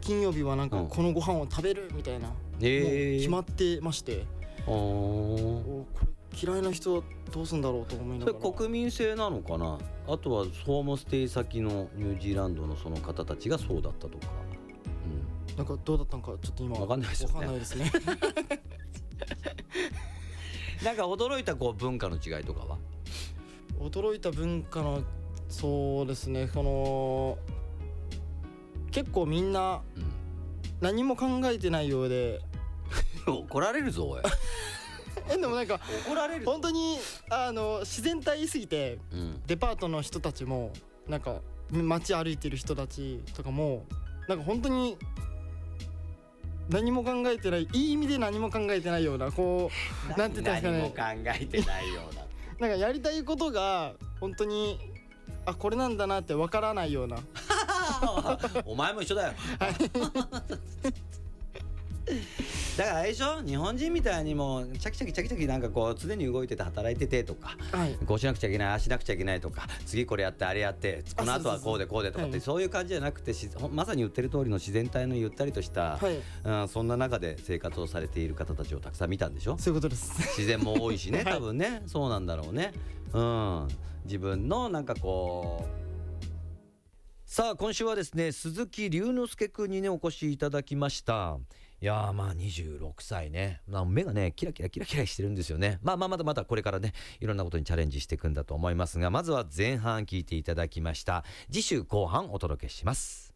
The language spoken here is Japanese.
金曜日はなんかこのご飯を食べるみたいな、もう決まってまして、これ嫌いな人どうすんだろうと思いながら。 それ国民性なのかな。あとはホームステイ先のニュージーランドのその方たちがそうだったとか、 なんかどうだったのかちょっと今分かんないですよね。 分かんないですねなんか驚いたこう文化の違いとかは。 驚いた文化の、そうですね、結構みんな何も考えてないようで怒られるぞおいでもなんか怒られる本当に自然体すぎて、デパートの人たちもなんか街歩いてる人たちとかもなんか本当に何も考えてない、いい意味で何も考えてないような、こうなんて言ったんですかね、 何も考えてないようななんかやりたいことが本当にこれなんだなってわからないようなお前も一緒だよだからあれでしょ、日本人みたいにもチャキチャキチャキチャキなんかこう常に動いてて働いててとか、こうしなくちゃいけない、ああしなくちゃいけないとか、次これやってあれやってこの後はこうでこうでとかって、そういう感じじゃなくて、まさに言ってる通りの自然体のゆったりとした、そんな中で生活をされている方たちをたくさん見たんでしょ。 そういうことです。 自然も多いしね、多分ね、そうなんだろうね。自分のなんかこう、さあ今週はですね、鈴木隆之介くんにねお越しいただきました。いやー、まあ26歳ね、目がねキラキラキラキラしてるんですよね。まだこれからねいろんなことにチャレンジしていくんだと思いますが、まずは前半聞いていただきました。次週後半お届けします。